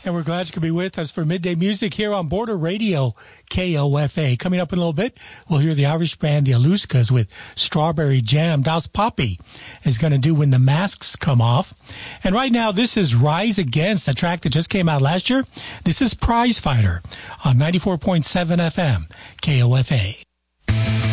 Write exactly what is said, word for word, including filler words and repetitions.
And we're glad you could be with us for Midday Music here on Border Radio, K O F A. Coming up in a little bit, we'll hear the Irish band, the Aluskas, with Strawberry Jam. Das Poppy is going to do When the Masks Come Off. And right now, this is Rise Against, a track that just came out last year. This is Prize Fighter on ninety-four point seven F M, K O F A.